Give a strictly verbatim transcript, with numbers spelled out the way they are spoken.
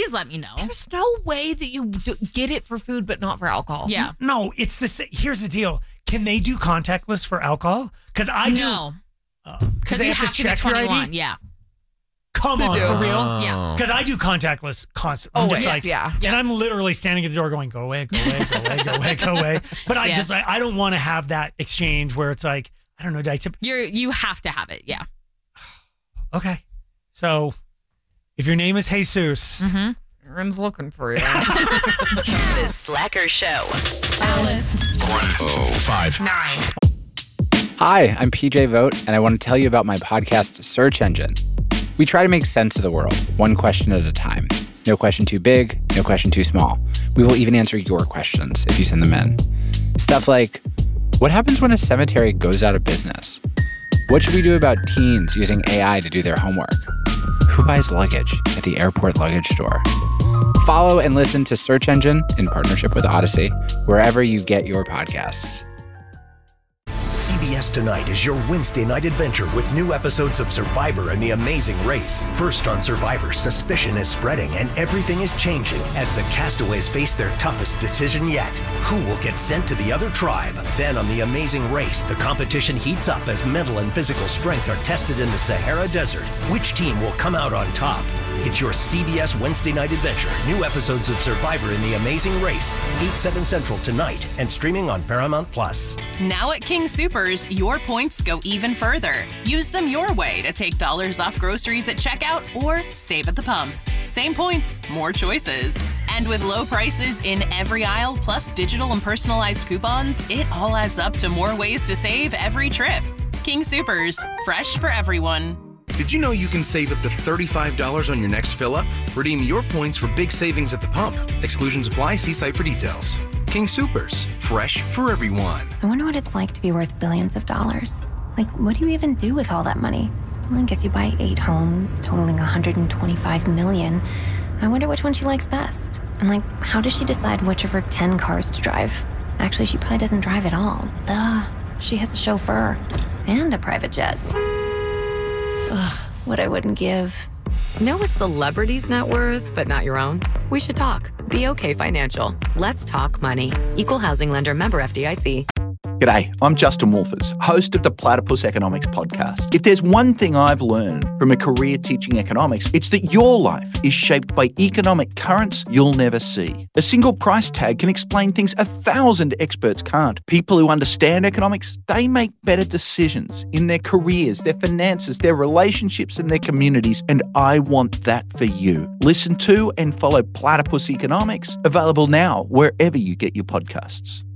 please let me know. There's no way that you do get it for food, but not for alcohol. Yeah. No, it's the sa- here's the deal. Can they do contactless for alcohol? Because I do. No. Because you have, have to, to check be your I twenty-one. D? Yeah. Come on, for real? Yeah. Because I do contactless constantly. I'm Always, just like, yeah. And I'm literally standing at the door going, go away, go away, go away, go away, go away. But I Yeah. just, I, I don't want to have that exchange where it's like, I don't know, did I tip? You're, you have to have it. Yeah. Okay. So if your name is Jesus, Mm-hmm. Aaron's looking for you. The Slacker Show. Alice. one oh five Nine. Hi, I'm P J Vogt, and I want to tell you about my podcast, Search Engine. We try to make sense of the world, one question at a time. No question too big, no question too small. We will even answer your questions if you send them in. Stuff like, what happens when a cemetery goes out of business? What should we do about teens using A I to do their homework? Who buys luggage at the airport luggage store? Follow and listen to Search Engine in partnership with Odyssey, wherever you get your podcasts. C B S Tonight is your Wednesday night adventure with new episodes of Survivor and The Amazing Race. First on Survivor, suspicion is spreading and everything is changing as the castaways face their toughest decision yet. Who will get sent to the other tribe? Then on The Amazing Race, the competition heats up as mental and physical strength are tested in the Sahara Desert. Which team will come out on top? It's your C B S Wednesday night adventure. New episodes of Survivor and The Amazing Race, eight, seven Central tonight and streaming on Paramount Plus. Now at King Soopers, your points go even further. Use them your way to take dollars off groceries at checkout or save at the pump. Same points, more choices. And with low prices in every aisle, plus digital and personalized coupons, it all adds up to more ways to save every trip. King Soopers, fresh for everyone. Did you know you can save up to thirty-five dollars on your next fill-up? Redeem your points for big savings at the pump. Exclusions apply. See site for details. King Soopers. Fresh for everyone. I wonder what it's like to be worth billions of dollars. Like, what do you even do with all that money? Well, I guess you buy eight homes, totaling one hundred twenty-five million. I wonder which one she likes best. And, like, how does she decide which of her ten cars to drive? Actually, she probably doesn't drive at all. Duh. She has a chauffeur. And a private jet. Ugh, what I wouldn't give. Know a celebrity's net worth, but not your own? We should talk. B O K Financial. Let's talk money. Equal housing lender, member F D I C. G'day, I'm Justin Wolfers, host of the Platypus Economics podcast. If there's one thing I've learned from a career teaching economics, it's that your life is shaped by economic currents you'll never see. A single price tag can explain things a thousand experts can't. People who understand economics, they make better decisions in their careers, their finances, their relationships, and their communities, and I want that for you. Listen to and follow Platypus Economics, available now wherever you get your podcasts.